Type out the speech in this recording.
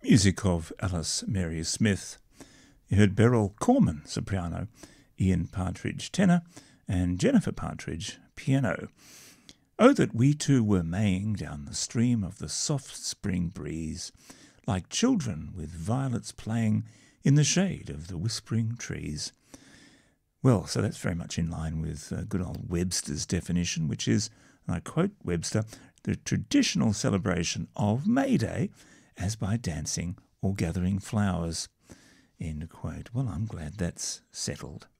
Music of Alice Mary Smith. You heard Beryl Corman, soprano, Ian Partridge, tenor, and Jennifer Partridge, piano. Oh, that we two were maying down the stream of the soft spring breeze, like children with violets playing in the shade of the whispering trees. Well, so that's very much in line with good old Webster's definition, which is, and I quote Webster, the traditional celebration of May Day as by dancing or gathering flowers. End quote. Well, I'm glad that's settled.